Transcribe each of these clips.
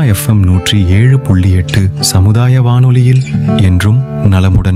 FM 107.8 சமுதாய வானொலியில் என்றும் நலமுடன்.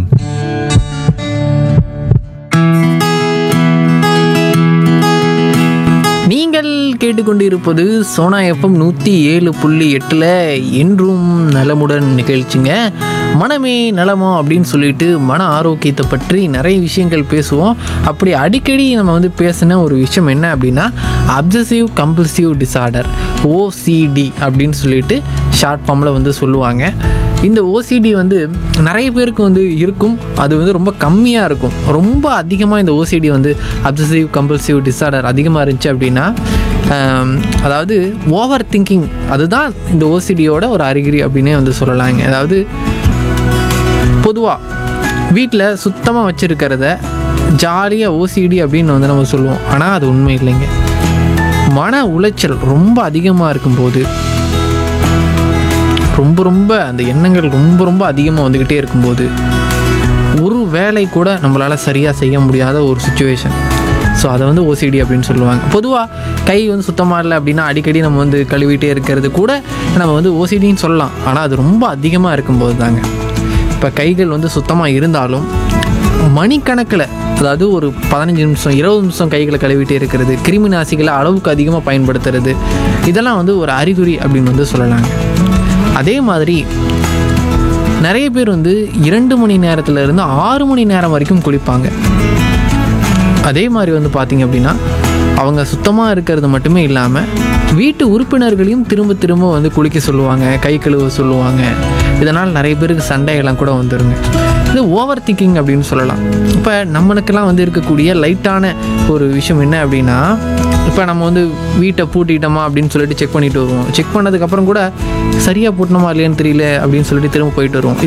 நீங்கள் கேட்டுக்கொண்டிருப்பது சோனா எஃப்எம் 107.8 என்றும் நலமுடன் நிகழ்ச்சிங்க. மனமே நலமா அப்படின்னு சொல்லிட்டு மன ஆரோக்கியத்தை பற்றி நிறைய விஷயங்கள் பேசுவோம். அப்படி அடிக்கடி நம்ம வந்து பேசின ஒரு விஷயம் என்ன அப்படின்னா அப்சசிவ் கம்பல்சிவ் டிசார்டர், ஓசிடி அப்படின்னு சொல்லிட்டு ஷார்ட் ஃபார்மில் வந்து சொல்லுவாங்க. இந்த ஓசிடி வந்து நிறைய பேருக்கு வந்து இருக்கும், அது வந்து ரொம்ப கம்மியாக இருக்கும். ரொம்ப அதிகமாக இந்த ஓசிடி வந்து அப்சசிவ் கம்பல்சிவ் டிசார்டர் அதிகமாக இருந்துச்சு அப்படின்னா, அதாவது ஓவர் திங்கிங், அதுதான் இந்த ஓசிடியோட ஒரு அறிகுறி அப்படின்னே வந்து சொல்லலாங்க. அதாவது பொதுவாக வீட்டில் சுத்தமாக வச்சுருக்கிறத ஜாலியாக ஓசிடி அப்படின்னு வந்து நம்ம சொல்லுவோம். ஆனால் அது உண்மை இல்லைங்க. மன உளைச்சல் ரொம்ப அதிகமாக இருக்கும்போது, ரொம்ப அந்த எண்ணங்கள் ரொம்ப அதிகமாக வந்துக்கிட்டே இருக்கும்போது ஒரு வேலை கூட நம்மளால் சரியாக செய்ய முடியாத ஒரு சுச்சுவேஷன், ஸோ அதை வந்து ஓசிடி அப்படின்னு சொல்லுவாங்க. பொதுவாக கை வந்து சுத்தமாக இல்லை அப்படின்னா அடிக்கடி நம்ம வந்து கழுவிட்டே இருக்கிறது கூட நம்ம வந்து ஓசிடின்னு சொல்லலாம். ஆனால் அது ரொம்ப அதிகமாக இருக்கும்போது தாங்க. இப்போ கைகள் வந்து சுத்தமாக இருந்தாலும் மணிக்கணக்கில், அதாவது ஒரு 15 நிமிஷம் 20 நிமிஷம் கைகளை கழுவிட்டே இருக்கிறது, கிருமி நாசிகளை அளவுக்கு அதிகமாக பயன்படுத்துறது, இதெல்லாம் வந்து ஒரு அறிகுறி அப்படின்னு வந்து சொல்லலாங்க. அதே மாதிரி நிறைய பேர் வந்து 2 மணி நேரத்துலேருந்து 6 மணி நேரம் வரைக்கும் குளிப்பாங்க. அதே மாதிரி வந்து பார்த்திங்க அப்படின்னா அவங்க சுத்தமாக இருக்கிறது மட்டுமே இல்லாமல் வீட்டு உறுப்பினர்களையும் திரும்ப வந்து குளிக்க சொல்லுவாங்க, கை கழுவ சொல்லுவாங்க. இதனால் நிறைய பேருக்கு சண்டையெல்லாம் கூட வந்துடுங்க. இது ஓவர் திங்கிங் அப்படின்னு சொல்லலாம். இப்போ நம்மளுக்கெல்லாம் வந்து இருக்கக்கூடிய லைட்டான ஒரு விஷயம் என்ன அப்படின்னா, இப்போ நம்ம வந்து வீட்டை பூட்டிட்டோமா அப்படின்னு சொல்லிட்டு செக் பண்ணிட்டு வருவோம். செக் பண்ணதுக்கப்புறம் கூட சரியாக பூட்டினோமா இல்லையான்னு தெரியல அப்படின்னு சொல்லிட்டு திரும்ப போயிட்டு வருவோம்.